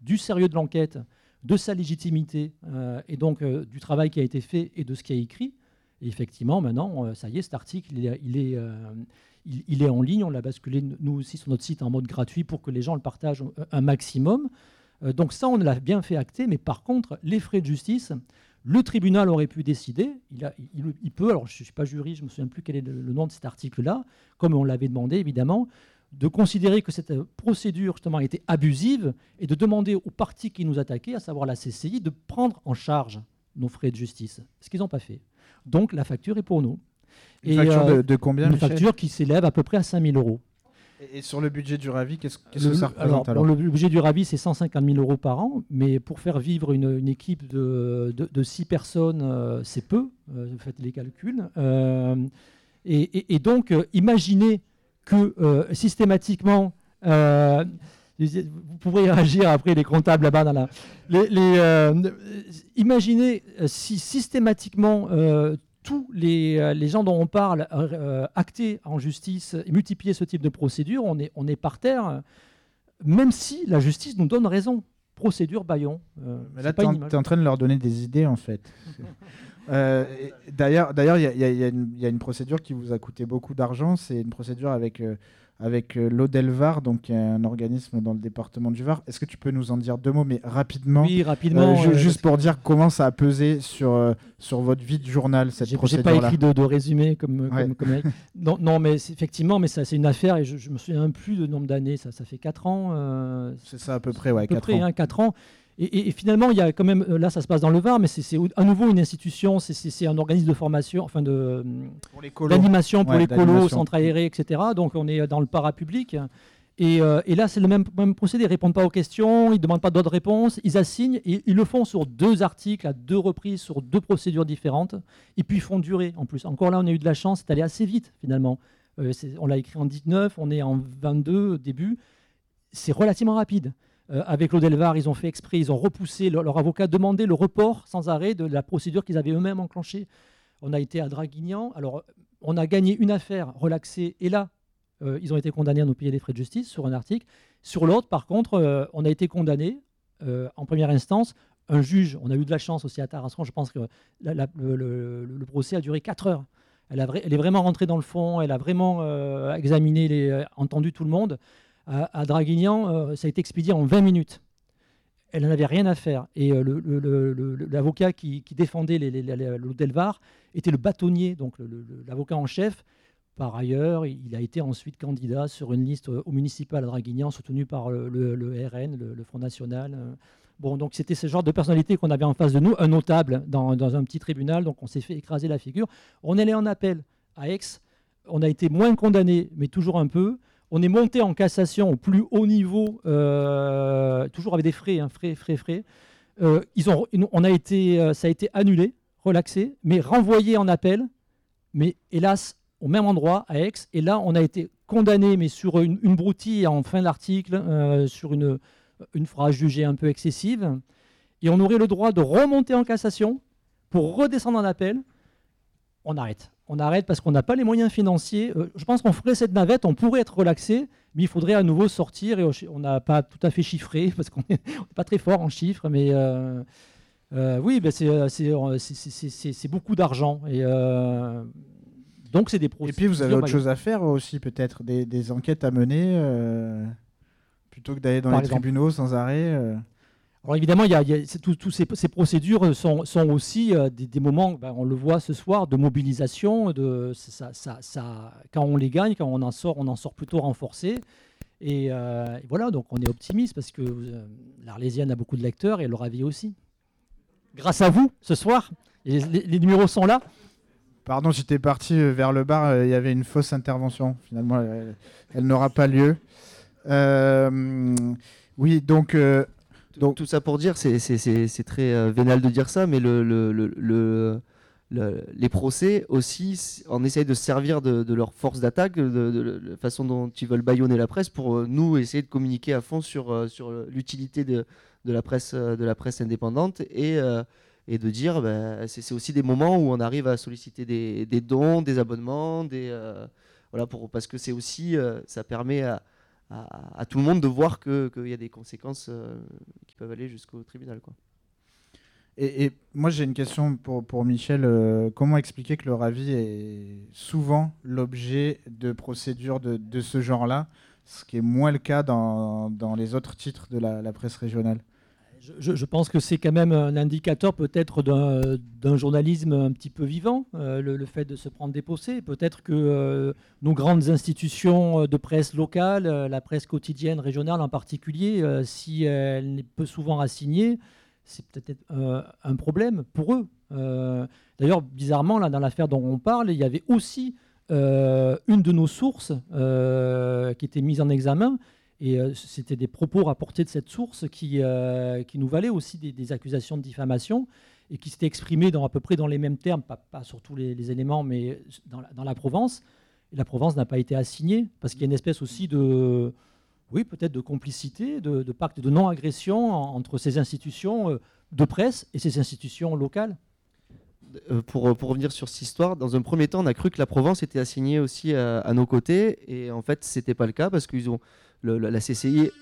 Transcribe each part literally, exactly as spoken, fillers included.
du sérieux de l'enquête, de sa légitimité, euh, et donc euh, du travail qui a été fait et de ce qui a écrit. Et effectivement, maintenant, euh, ça y est, cet article, il est, il est, euh, il, il est en ligne. On l'a basculé, nous aussi, sur notre site en mode gratuit pour que les gens le partagent un maximum. Euh, donc ça, on l'a bien fait acter. Mais par contre, les frais de justice, le tribunal aurait pu décider. Il, a, il, il peut, alors je ne suis pas juriste, je ne me souviens plus quel est le, le nom de cet article-là, comme on l'avait demandé, évidemment, de considérer que cette procédure justement était abusive et de demander aux parties qui nous attaquaient, à savoir la C C I, de prendre en charge nos frais de justice. Ce qu'ils n'ont pas fait. Donc la facture est pour nous. Une et facture euh, de, de combien, Une Michel facture qui s'élève à peu près à cinq mille euros. Et, et sur le budget du Ravi, qu'est-ce, qu'est-ce le, que ça représente alors, alors, Le budget du Ravi, c'est cent cinquante mille euros par an, mais pour faire vivre une, une équipe de, de, de six personnes, euh, c'est peu. Euh, vous faites les calculs. Euh, et, et, et donc, euh, imaginez que euh, systématiquement, euh, vous pourrez réagir après les comptables là-bas. Dans la, les, les, euh, imaginez si systématiquement euh, tous les, les gens dont on parle euh, actaient en justice et multipliaient ce type de procédure, on est, on est par terre, même si la justice nous donne raison. Procédure Bayon. Euh, Mais là, tu es en, en train de leur donner des idées, en fait. euh, d'ailleurs, d'ailleurs, il y, y, y a une procédure qui vous a coûté beaucoup d'argent. C'est une procédure avec, euh, avec euh, l'Audelvar, donc un organisme dans le département du Var. Est-ce que tu peux nous en dire deux mots, mais rapidement? Oui, rapidement. Euh, euh, juste pour dire comment ça a pesé sur, euh, sur votre vie de journal, cette procédure-là. J'ai pas écrit de, de résumé comme, ouais. comme, comme Eric. Non, non, mais effectivement, mais ça, c'est une affaire et je, je me souviens plus du nombre d'années. Ça, ça fait quatre ans. Euh, c'est ça à peu près, ouais, à peu quatre près, ans. Hein, quatre ans. Et, et, et finalement, il y a quand même, là, ça se passe dans le Var, mais c'est, c'est à nouveau une institution, c'est, c'est, c'est un organisme de formation, enfin de pour les colos. d'animation pour ouais, les colos, centre aéré, et cetera. Donc on est dans le parapublic. Et, euh, et là, c'est le même, même procédé. Ils ne répondent pas aux questions, ils ne demandent pas d'autres réponses, ils assignent, et ils le font sur deux articles, à deux reprises, sur deux procédures différentes, et puis ils font durer en plus. Encore là, on a eu de la chance, c'est allé assez vite finalement. Euh, c'est, on l'a écrit en dix-neuf, on est en vingt-deux début. C'est relativement rapide. Euh, avec l'Audelvar, ils ont fait exprès, ils ont repoussé, leur, leur avocat demandait le report sans arrêt de la procédure qu'ils avaient eux-mêmes enclenchée. On a été à Draguignan, alors on a gagné une affaire relaxée, et là, euh, ils ont été condamnés à nous payer les frais de justice sur un article. Sur l'autre, par contre, euh, on a été condamnés euh, en première instance. Un juge, on a eu de la chance aussi à Tarascon, je pense que la, la, le, le, le procès a duré quatre heures. Elle, a, elle est vraiment rentrée dans le fond, elle a vraiment euh, examiné, les, euh, entendu tout le monde. À, à Draguignan, euh, ça a été expédié en vingt minutes. Elle n'en avait rien à faire. Et euh, le, le, le, le, l'avocat qui, qui défendait les, les, les, l'Audelvar était le bâtonnier, donc le, le, l'avocat en chef. Par ailleurs, il a été ensuite candidat sur une liste au municipal à Draguignan, soutenu par le, le, le R N, le, le Front National. Bon, donc c'était ce genre de personnalité qu'on avait en face de nous, un notable dans, dans un petit tribunal, donc on s'est fait écraser la figure. On est allé en appel à Aix, on a été moins condamné, mais toujours un peu. On est monté en cassation au plus haut niveau, euh, toujours avec des frais, hein, frais, frais, frais. Euh, ils ont, on a été, euh, ça a été annulé, relaxé, mais renvoyé en appel. Mais hélas, au même endroit, à Aix. Et là, on a été condamné, mais sur une, une broutille en fin d'article, euh, sur une, une phrase jugée un peu excessive. Et on aurait le droit de remonter en cassation pour redescendre en appel. On arrête. On arrête parce qu'on n'a pas les moyens financiers. Euh, je pense qu'on ferait cette navette, on pourrait être relaxé, mais il faudrait à nouveau sortir. Et on n'a pas tout à fait chiffré, parce qu'on n'est pas très fort en chiffres. Mais euh, euh, oui, ben c'est, c'est, c'est, c'est, c'est beaucoup d'argent. Et euh, donc, c'est des procès. Et puis, vous avez autre chose à faire aussi, peut-être, des, des enquêtes à mener, euh, plutôt que d'aller dans Par les exemple. tribunaux sans arrêt. Euh. Alors évidemment, il y a, il y a, toutes ces, ces procédures sont, sont aussi euh, des, des moments, ben, on le voit ce soir, de mobilisation. De, ça, ça, ça, quand on les gagne, quand on en sort, on en sort plutôt renforcé. Et, euh, et voilà, donc on est optimiste parce que euh, l'Arlésienne a beaucoup de lecteurs et le Ravi aussi. Grâce à vous, ce soir, les, les, les numéros sont là. Pardon, j'étais parti vers le bar, il euh, y avait une fausse intervention. Finalement, elle, elle n'aura pas lieu. Euh, oui, donc... Euh, Donc, tout ça pour dire, c'est, c'est, c'est, c'est très euh, vénal de dire ça, mais le, le, le, le, le, les procès aussi, on essaye de se servir de, de leur force d'attaque, de, de, de la façon dont ils veulent bâillonner la presse pour euh, nous essayer de communiquer à fond sur, euh, sur l'utilité de, de, la presse, de la presse indépendante et, euh, et de dire ben, c'est, c'est aussi des moments où on arrive à solliciter des, des dons, des abonnements, des, euh, voilà, pour, parce que c'est aussi, euh, ça permet à à, à tout le monde de voir qu'il que y a des conséquences euh, qui peuvent aller jusqu'au tribunal, quoi. Et, et moi, j'ai une question pour, pour Michel. Euh, comment expliquer que le Ravi est souvent l'objet de procédures de, de ce genre-là, ce qui est moins le cas dans, dans les autres titres de la, la presse régionale? Je, je pense que c'est quand même un indicateur peut-être d'un, d'un journalisme un petit peu vivant, euh, le, le fait de se prendre des procès. Peut-être que euh, nos grandes institutions de presse locale, euh, la presse quotidienne régionale en particulier, euh, si elle n'est peu souvent assignée, c'est peut-être euh, un problème pour eux. Euh, d'ailleurs, bizarrement, là, dans l'affaire dont on parle, il y avait aussi euh, une de nos sources euh, qui était mise en examen. Et euh, c'était des propos rapportés de cette source qui, euh, qui nous valaient aussi des, des accusations de diffamation et qui s'étaient exprimées dans, à peu près dans les mêmes termes, pas, pas sur tous les, les éléments, mais dans la, dans la Provence. Et la Provence n'a pas été assignée parce qu'il y a une espèce aussi de... Oui, peut-être de complicité, de, de pacte de non-agression entre ces institutions de presse et ces institutions locales. Euh, pour, pour revenir sur cette histoire, dans un premier temps, on a cru que la Provence était assignée aussi à, à nos côtés, et en fait, c'était pas le cas parce qu'ils ont le, la, la C C I,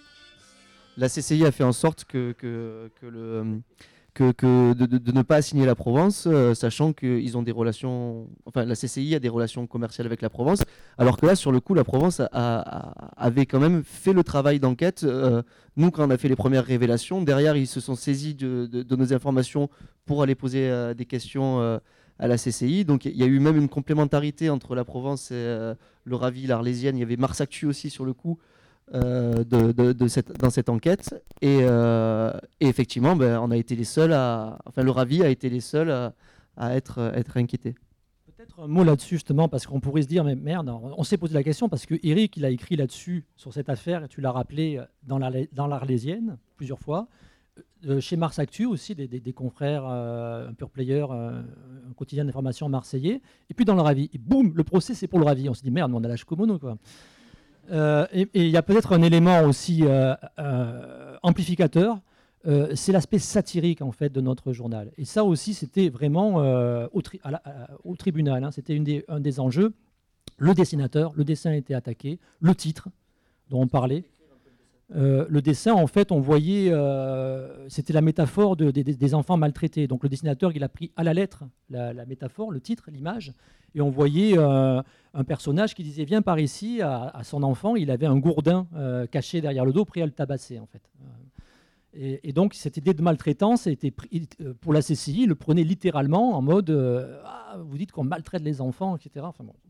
la C C I a fait en sorte que que, que le que, que de, de, de ne pas assigner la Provence, euh, sachant qu'ils ont des relations, enfin la C C I a des relations commerciales avec la Provence, alors que là, sur le coup, la Provence a, a, avait quand même fait le travail d'enquête. Euh, nous, quand on a fait les premières révélations, derrière, ils se sont saisis de, de, de nos informations pour aller poser euh, des questions euh, à la C C I. Donc il y a eu même une complémentarité entre la Provence et euh, le Ravi, l'Arlésienne. Il y avait Mars Actu aussi sur le coup. Euh, de, de, de cette, dans cette enquête et, euh, et effectivement ben, on a été les seuls à enfin le Ravi a été les seuls à, à être, être inquiétés. Peut-être un mot là-dessus justement parce qu'on pourrait se dire mais merde, on s'est posé la question parce que Eric il a écrit là-dessus sur cette affaire et tu l'as rappelé dans, la, dans l'Arlésienne plusieurs fois, euh, chez Mars Actu aussi des, des, des confrères euh, un pure player, euh, un quotidien d'information marseillais, et puis dans le Ravi et boum, le procès c'est pour le Ravi. On se dit merde, on a la Shkomono quoi. Euh, et il y a peut-être un élément aussi euh, euh, amplificateur, euh, c'est l'aspect satirique en fait de notre journal. Et ça aussi, c'était vraiment euh, au, tri- à la, à, au tribunal. Hein, c'était une des, un des enjeux. Le dessinateur, le dessin a été attaqué, le titre dont on parlait. Euh, le dessin, en fait, on voyait, euh, c'était la métaphore de, de, des enfants maltraités. Donc le dessinateur, il a pris à la lettre la, la métaphore, le titre, l'image, et on voyait euh, un personnage qui disait « Viens par ici » à, à son enfant. Il avait un gourdin euh, caché derrière le dos, prêt à le tabasser, en fait. Et, et donc cette idée de maltraitance était pris, pour la C C I, il le prenait littéralement en mode euh, ah, vous dites qu'on maltraite les enfants, et cetera. Enfin bon.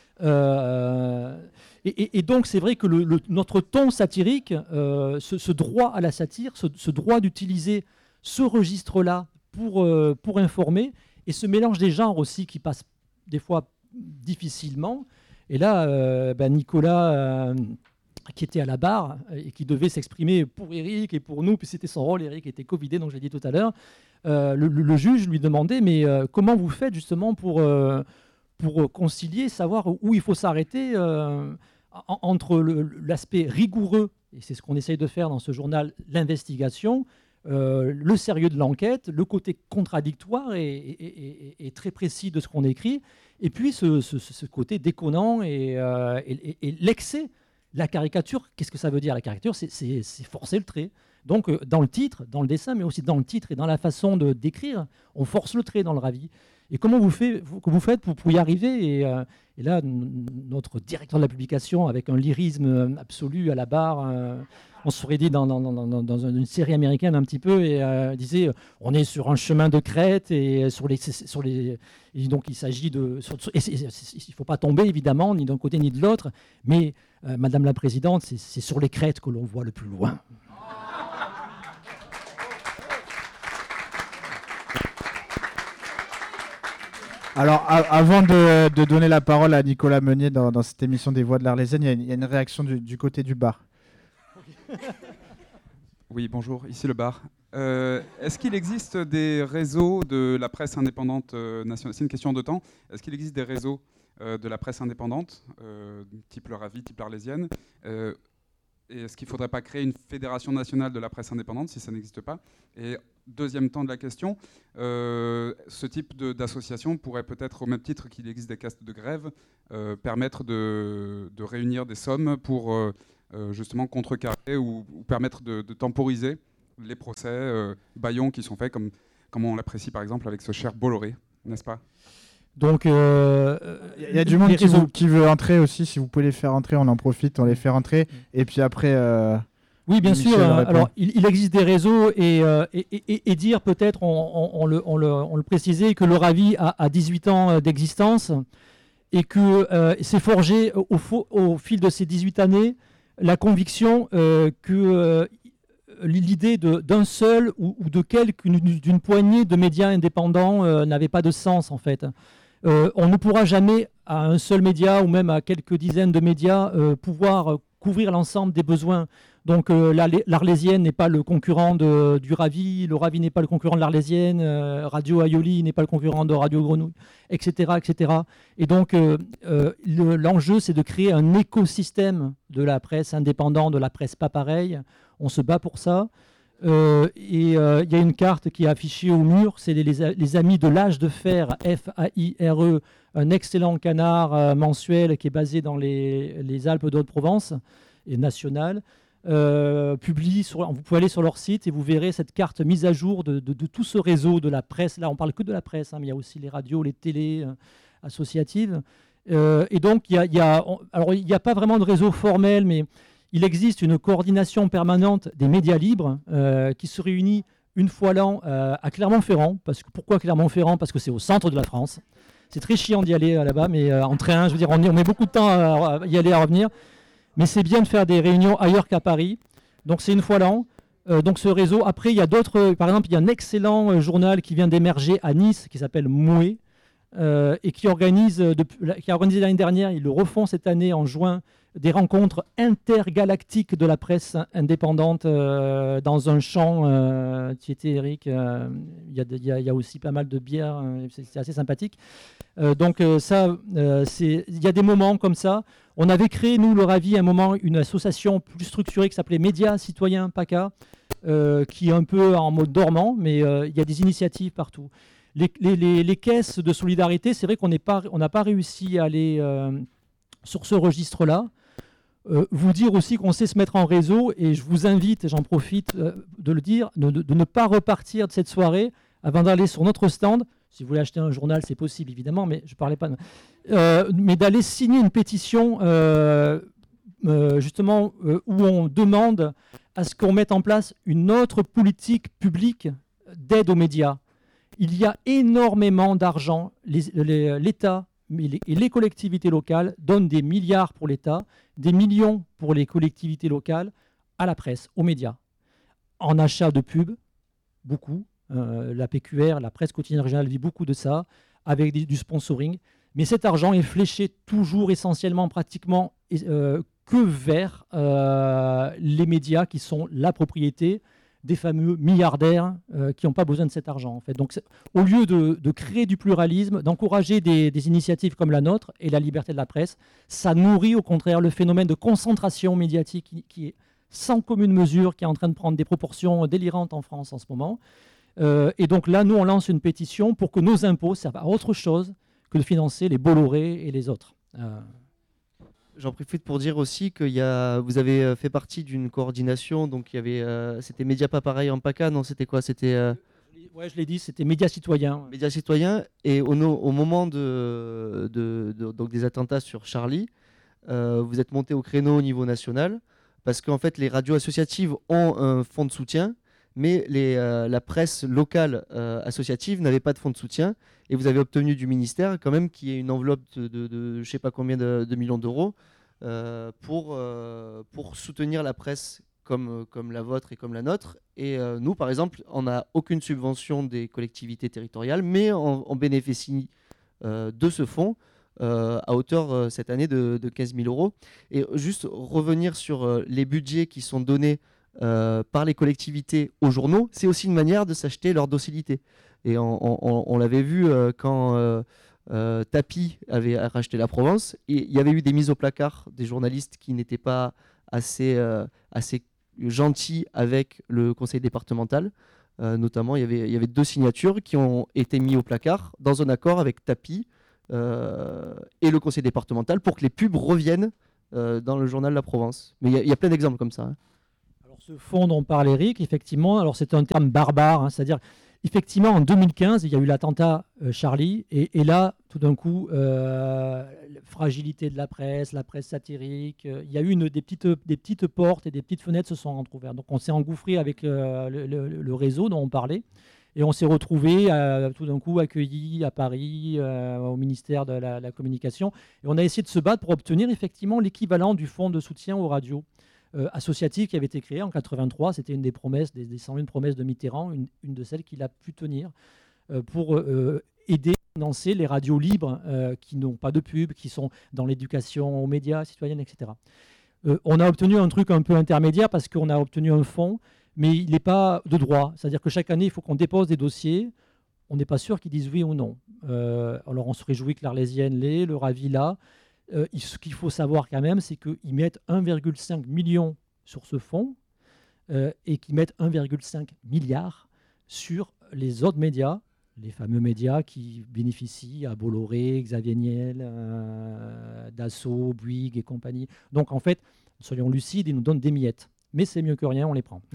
Euh, et, et, et donc c'est vrai que le, le, notre ton satirique, euh, ce, ce droit à la satire, ce, ce droit d'utiliser ce registre-là pour, euh, pour informer, et ce mélange des genres aussi qui passe des fois difficilement. Et là, euh, ben Nicolas, euh, qui était à la barre et qui devait s'exprimer pour Eric et pour nous, puis c'était son rôle, Eric était covidé, donc je l'ai dit tout à l'heure, euh, le, le juge lui demandait, mais euh, comment vous faites justement pour... Euh, pour concilier, savoir où il faut s'arrêter euh, entre le, l'aspect rigoureux, et c'est ce qu'on essaye de faire dans ce journal, l'investigation, euh, le sérieux de l'enquête, le côté contradictoire et, et, et, et très précis de ce qu'on écrit, et puis ce, ce, ce côté déconnant et, euh, et, et l'excès, la caricature. Qu'est-ce que ça veut dire la caricature? C'est, c'est, c'est forcer le trait. Donc euh, dans le titre, dans le dessin, mais aussi dans le titre et dans la façon de d'écrire, on force le trait dans le Ravi. Et comment vous, fait, vous, vous faites pour, pour y arriver et, euh, et là, n- notre directeur de la publication, avec un lyrisme absolu à la barre, euh, on se serait dit dans, dans, dans, dans une série américaine un petit peu, et euh, disait, on est sur un chemin de crête, et, sur les, sur les, et donc il s'agit de... Sur, et c'est, c'est, il ne faut pas tomber, évidemment, ni d'un côté ni de l'autre, mais, euh, Madame la Présidente, c'est, c'est sur les crêtes que l'on voit le plus loin. Alors, a- avant de, de donner la parole à Nicolas Meunier dans, dans cette émission des Voix de l'Arlésienne, il y a une, il y a une réaction du, du côté du bar. Oui, bonjour, ici le bar. Euh, est-ce qu'il existe des réseaux de la presse indépendante euh, nationale? C'est une question de temps. Est-ce qu'il existe des réseaux euh, de la presse indépendante, euh, type le Ravi, type l'Arlésienne euh, Et est-ce qu'il ne faudrait pas créer une fédération nationale de la presse indépendante si ça n'existe pas? Et deuxième temps de la question, euh, ce type de, d'association pourrait peut-être, au même titre qu'il existe des castes de grève, euh, permettre de, de réunir des sommes pour euh, euh, justement contrecarrer ou, ou permettre de, de temporiser les procès euh, bâillons qui sont faits, comme, comme on l'apprécie par exemple avec ce cher Bolloré, n'est-ce pas? Donc, euh, il y a du monde qui, réseaux... vous, qui veut entrer aussi. Si vous pouvez les faire entrer, on en profite, on les fait entrer. Et puis après... Euh... Oui, bien Michel sûr. Euh, répond. alors, il, il existe des réseaux et, euh, et, et, et dire peut-être, on, on, on, le, on, le, on le précisait, que le Ravi a, a dix-huit ans d'existence et que euh, s'est forgé au, au fil de ces dix-huit années la conviction euh, que euh, l'idée d'un seul ou, ou de quelques, d'une poignée de médias indépendants euh, n'avait pas de sens en fait. Euh, on ne pourra jamais à un seul média ou même à quelques dizaines de médias euh, pouvoir couvrir l'ensemble des besoins. Donc euh, l'Arlésienne n'est pas le concurrent de, du Ravi, le Ravi n'est pas le concurrent de l'Arlésienne, euh, Radio Aioli n'est pas le concurrent de Radio Grenouille, et cetera et cetera. Et donc euh, euh, l'enjeu, c'est de créer un écosystème de la presse indépendante, de la presse pas pareille. On se bat pour ça. Euh, et il euh, y a une carte qui est affichée au mur, c'est les, les, les Amis de l'Âge de Fer, F A I R E, un excellent canard euh, mensuel qui est basé dans les, les Alpes d'Haute-Provence et national. Euh, publie sur, vous pouvez aller sur leur site et vous verrez cette carte mise à jour de, de, de tout ce réseau de la presse. Là, on parle que de la presse, hein, mais il y a aussi les radios, les télés euh, associatives. Euh, et donc, il y a, y a, on, alors il n'y a pas vraiment de réseau formel, mais il existe une coordination permanente des médias libres euh, qui se réunit une fois l'an euh, à Clermont-Ferrand. Parce que, pourquoi Clermont-Ferrand? Parce que c'est au centre de la France. C'est très chiant d'y aller euh, là-bas, mais euh, en train, je veux dire, on, y, on met beaucoup de temps à, à y aller, à revenir. Mais c'est bien de faire des réunions ailleurs qu'à Paris. Donc c'est une fois l'an. Euh, donc ce réseau. Après, il y a d'autres. Par exemple, il y a un excellent euh, journal qui vient d'émerger à Nice, qui s'appelle Moué, euh, et qui organise, euh, depuis, qui a organisé l'année dernière, ils le refont cette année en juin, des rencontres intergalactiques de la presse indépendante euh, dans un champ. Euh, tu étais, Eric. Euh, il y, y, y a aussi pas mal de bières. Euh, c'est assez sympathique. Euh, donc euh, ça, euh, il y a des moments comme ça. On avait créé, nous, le Ravi, à un moment, une association plus structurée qui s'appelait Médias Citoyens PACA, euh, qui est un peu en mode dormant, mais euh, il y a des initiatives partout. Les, les, les, les caisses de solidarité, c'est vrai qu'on n'a pas, pas réussi à aller euh, sur ce registre-là. Euh, vous dire aussi qu'on sait se mettre en réseau, et je vous invite, et j'en profite euh, de le dire, de, de, de ne pas repartir de cette soirée avant d'aller sur notre stand. Si vous voulez acheter un journal, c'est possible, évidemment, mais je ne parlais pas de... Euh, mais d'aller signer une pétition, euh, euh, justement, euh, où on demande à ce qu'on mette en place une autre politique publique d'aide aux médias. Il y a énormément d'argent. L'État les, et les collectivités locales donnent des milliards pour l'État, des millions pour les collectivités locales, à la presse, aux médias. En achat de pubs, beaucoup. Euh, la P Q R, la presse quotidienne régionale vit beaucoup de ça, avec des, du sponsoring. Mais cet argent est fléché toujours essentiellement, pratiquement, euh, que vers euh, les médias qui sont la propriété des fameux milliardaires euh, qui n'ont pas besoin de cet argent. En fait. Donc, au lieu de, de créer du pluralisme, d'encourager des, des initiatives comme la nôtre et la liberté de la presse, ça nourrit au contraire le phénomène de concentration médiatique qui, qui est sans commune mesure, qui est en train de prendre des proportions délirantes en France en ce moment. Euh, et donc là, nous, on lance une pétition pour que nos impôts servent à autre chose que de financer les Bolloré et les autres. Euh... J'en profite pour dire aussi que y a, vous avez fait partie d'une coordination, donc il y avait, euh, c'était Média pas pareil en PACA, non, c'était quoi, c'était euh... Ouais, je l'ai dit, c'était Médias Citoyens. Médias Citoyens, et au, no, au moment de, de, de, donc des attentats sur Charlie, euh, vous êtes monté au créneau au niveau national, parce qu'en fait, les radios associatives ont un fonds de soutien, mais les, euh, la presse locale euh, associative n'avait pas de fonds de soutien, et vous avez obtenu du ministère quand même qu'il y ait une enveloppe de, de, de je ne sais pas combien de, de millions d'euros euh, pour, euh, pour soutenir la presse comme, comme la vôtre et comme la nôtre. Et euh, nous, par exemple, on n'a aucune subvention des collectivités territoriales, mais on, on bénéficie euh, de ce fonds euh, à hauteur euh, cette année de, de quinze mille euros. Et juste revenir sur euh, les budgets qui sont donnés Euh, par les collectivités aux journaux, c'est aussi une manière de s'acheter leur docilité. Et on, on, on l'avait vu euh, quand euh, euh, Tapi avait racheté la Provence, et il y avait eu des mises au placard des journalistes qui n'étaient pas assez, euh, assez gentils avec le conseil départemental. Euh, notamment, il y, avait, il y avait deux signatures qui ont été mises au placard dans un accord avec Tapi euh, et le conseil départemental pour que les pubs reviennent euh, dans le journal La Provence. Mais il y, y a plein d'exemples comme ça. Hein. Alors, ce fonds dont parle Eric, effectivement, alors c'est un terme barbare, hein, c'est-à-dire, effectivement, en deux mille quinze, il y a eu l'attentat euh, Charlie, et, et là, tout d'un coup, euh, la fragilité de la presse, la presse satirique, euh, il y a eu une, des, petites, des petites portes et des petites fenêtres se sont entrouvertes. Donc, on s'est engouffré avec euh, le, le, le réseau dont on parlait. Et on s'est retrouvés euh, tout d'un coup accueillis à Paris, euh, au ministère de la, la Communication. Et on a essayé de se battre pour obtenir effectivement l'équivalent du fonds de soutien aux radios euh, associatives qui avait été créé en quatre-vingt-trois. C'était une des promesses, des, des cent une promesses de Mitterrand, une, une de celles qu'il a pu tenir euh, pour euh, aider à financer les radios libres euh, qui n'ont pas de pub, qui sont dans l'éducation aux médias, citoyennes, et cetera. Euh, on a obtenu un truc un peu intermédiaire parce qu'on a obtenu un fonds, mais il n'est pas de droit. C'est-à-dire que chaque année, il faut qu'on dépose des dossiers. On n'est pas sûr qu'ils disent oui ou non. Euh, alors, on se réjouit que l'Arlésienne l'ait, le Ravi l'a. Euh, ce qu'il faut savoir quand même, c'est qu'ils mettent un virgule cinq million sur ce fonds euh, et qu'ils mettent un virgule cinq milliard sur les autres médias, les fameux médias qui bénéficient à Bolloré, Xavier Niel, euh, Dassault, Bouygues et compagnie. Donc, en fait, soyons lucides, ils nous donnent des miettes. Mais c'est mieux que rien, on les prend.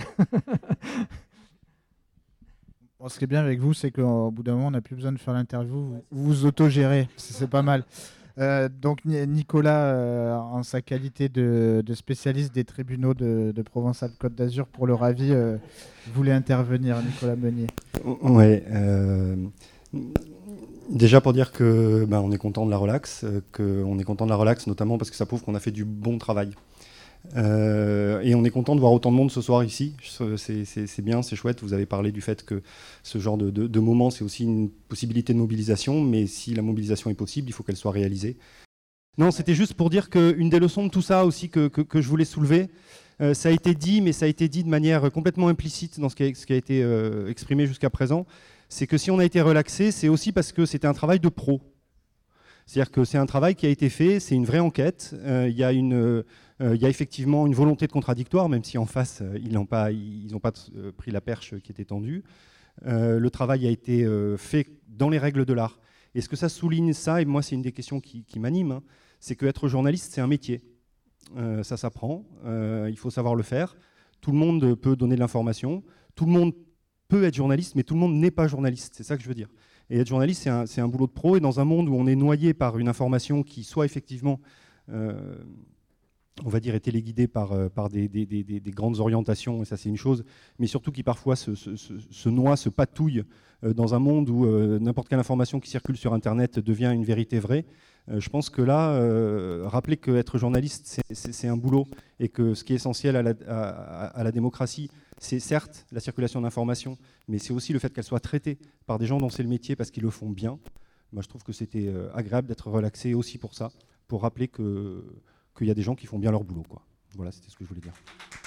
Bon, ce qui est bien avec vous, c'est qu'au bout d'un moment, on n'a plus besoin de faire l'interview. Vous vous, vous autogérez, c'est pas mal. Euh, donc Nicolas, euh, en sa qualité de, de spécialiste des tribunaux de, de Provence-Alpes-Côte d'Azur pour le Ravi, euh, voulait intervenir, Nicolas Meunier. Ouais. Euh, déjà pour dire que ben, on est content de la relax, euh, qu'on est content de la relax notamment parce que ça prouve qu'on a fait du bon travail. Euh, et on est content de voir autant de monde ce soir ici. C'est, c'est, c'est bien, c'est chouette. Vous avez parlé du fait que ce genre de, de, de moment, c'est aussi une possibilité de mobilisation, mais si la mobilisation est possible, il faut qu'elle soit réalisée. Non, c'était juste pour dire qu'une des leçons de tout ça aussi que, que, que je voulais soulever, euh, ça a été dit, mais ça a été dit de manière complètement implicite dans ce qui a, ce qui a été euh, exprimé jusqu'à présent, c'est que si on a été relaxé, c'est aussi parce que c'était un travail de pro. C'est-à-dire que c'est un travail qui a été fait, c'est une vraie enquête. Euh, il y a une, euh, il y a effectivement une volonté de contradictoire, même si en face, euh, ils n'ont pas, ils n'ont pas euh, pris la perche qui était tendue. Euh, le travail a été euh, fait dans les règles de l'art. Et ce que ça souligne, ça, et moi c'est une des questions qui, qui m'anime, hein, c'est qu'être journaliste, c'est un métier. Euh, ça s'apprend, euh, il faut savoir le faire. Tout le monde peut donner de l'information, tout le monde peut être journaliste, mais tout le monde n'est pas journaliste, c'est ça que je veux dire. Et être journaliste, c'est un, c'est un boulot de pro, et dans un monde où on est noyé par une information qui soit effectivement, euh, on va dire, est téléguidée par, euh, par des, des, des, des grandes orientations, et ça c'est une chose, mais surtout qui parfois se, se, se, se noie, se patouille euh, dans un monde où euh, n'importe quelle information qui circule sur Internet devient une vérité vraie. Euh, je pense que là, euh, rappeler qu'être journaliste, c'est, c'est, c'est un boulot, et que ce qui est essentiel à la, à, à la démocratie, c'est certes la circulation d'informations, mais c'est aussi le fait qu'elle soit traitée par des gens dont c'est le métier parce qu'ils le font bien. Moi, je trouve que c'était euh, agréable d'être relaxé aussi pour ça, pour rappeler que, qu'il y a des gens qui font bien leur boulot, quoi. Voilà, c'était ce que je voulais dire.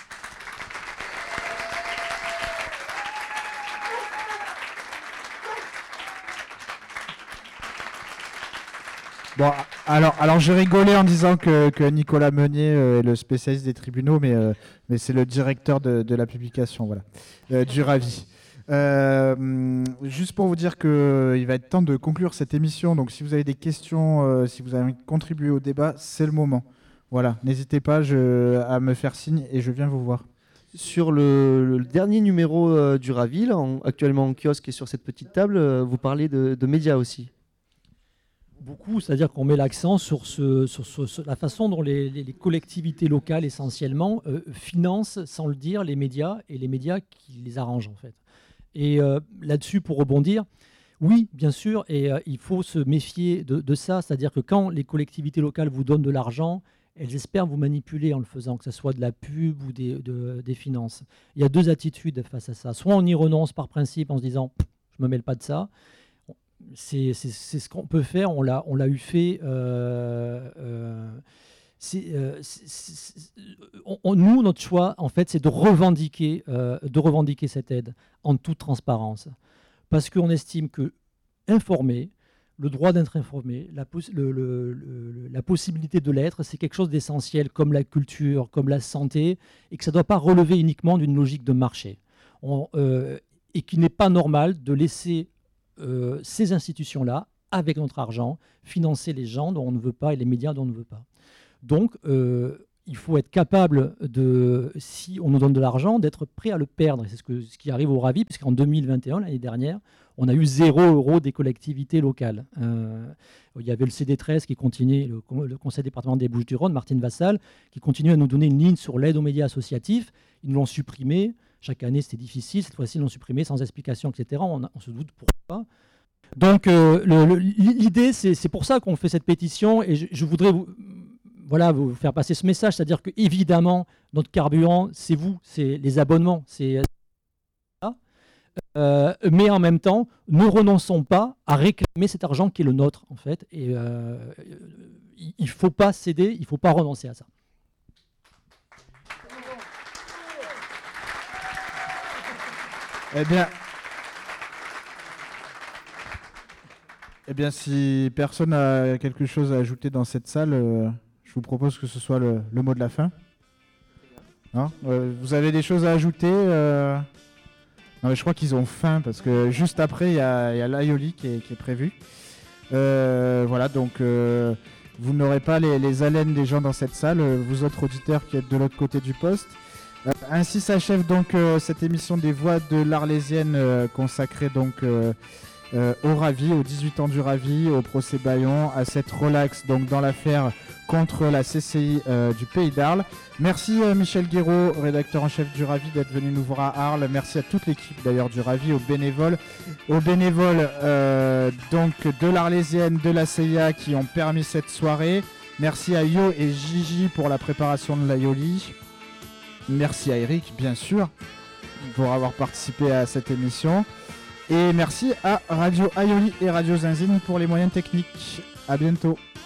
Bon, alors, alors je rigolais en disant que, que Nicolas Meunier euh, est le spécialiste des tribunaux, mais, euh, mais c'est le directeur de, de la publication, voilà, euh, du Ravi. Euh, juste pour vous dire qu'il va être temps de conclure cette émission, donc si vous avez des questions, euh, si vous avez envie de contribuer au débat, c'est le moment. Voilà, n'hésitez pas je, à me faire signe et je viens vous voir. Sur le, le dernier numéro euh, du Ravi, là, en, actuellement en kiosque et sur cette petite table, euh, vous parlez de, de médias aussi. Beaucoup, c'est-à-dire qu'on met l'accent sur, ce, sur, ce, sur la façon dont les, les, les collectivités locales, essentiellement, euh, financent, sans le dire, les médias et les médias qui les arrangent, en fait. Et euh, là-dessus, pour rebondir, oui, bien sûr, et euh, il faut se méfier de, de ça, c'est-à-dire que quand les collectivités locales vous donnent de l'argent, elles espèrent vous manipuler en le faisant, que ce soit de la pub ou des, de, des finances. Il y a deux attitudes face à ça. Soit on y renonce par principe en se disant « je ne me mêle pas de ça », C'est, c'est, c'est ce qu'on peut faire, on l'a, on l'a eu fait. Euh, euh, c'est, euh, c'est, c'est, on, on, nous, notre choix, en fait, c'est de revendiquer, euh, de revendiquer cette aide en toute transparence. Parce qu'on estime que informer, le droit d'être informé, la, poss- le, le, le, la possibilité de l'être, c'est quelque chose d'essentiel, comme la culture, comme la santé, et que ça ne doit pas relever uniquement d'une logique de marché. On, euh, et qu'il n'est pas normal de laisser Euh, ces institutions-là, avec notre argent, financer les gens dont on ne veut pas et les médias dont on ne veut pas. Donc, euh, il faut être capable, de, si on nous donne de l'argent, d'être prêt à le perdre. C'est ce, que, ce qui arrive au Ravi, puisqu'en deux mille vingt et un, l'année dernière, on a eu zéro euro des collectivités locales. Euh, il y avait le C D treize qui continuait, le, le Conseil départemental des Bouches-du-Rhône, Martine Vassal, qui continue à nous donner une ligne sur l'aide aux médias associatifs. Ils nous l'ont supprimé. Chaque année, c'était difficile. Cette fois-ci, ils l'ont supprimé sans explication, et cetera. On, on se doute pourquoi. Donc, euh, le, le, l'idée, c'est, c'est pour ça qu'on fait cette pétition. Et je, je voudrais vous, voilà, vous faire passer ce message. C'est-à-dire qu'évidemment, notre carburant, c'est vous, c'est les abonnements. C'est Euh, mais en même temps, ne renonçons pas à réclamer cet argent qui est le nôtre, en fait. Et euh, il ne faut pas céder, il ne faut pas renoncer à ça. Eh bien, eh bien, si personne n'a quelque chose à ajouter dans cette salle, euh, je vous propose que ce soit le, le mot de la fin. Non euh, vous avez des choses à ajouter euh Non, mais je crois qu'ils ont faim parce que juste après, il y a, y a l'Aioli qui est, qui est prévu. Euh, voilà, donc euh, vous n'aurez pas les, les haleines des gens dans cette salle, vous autres auditeurs qui êtes de l'autre côté du poste. Euh, ainsi s'achève donc euh, cette émission des Voix de l'Arlésienne euh, consacrée donc euh, euh, au Ravi, aux dix-huit ans du Ravi, au procès Bayon, à cette relaxe donc dans l'affaire contre la C C I euh, du Pays d'Arles. Merci euh, Michel Guéraud, rédacteur en chef du Ravi, d'être venu nous voir à Arles. Merci à toute l'équipe d'ailleurs du Ravi, aux bénévoles, aux bénévoles euh, donc de l'Arlésienne, de la C I A qui ont permis cette soirée. Merci à Yo et Gigi pour la préparation de l'Aioli. Merci à Eric, bien sûr, pour avoir participé à cette émission. Et merci à Radio Aioli et Radio Zinzine pour les moyens techniques. À bientôt.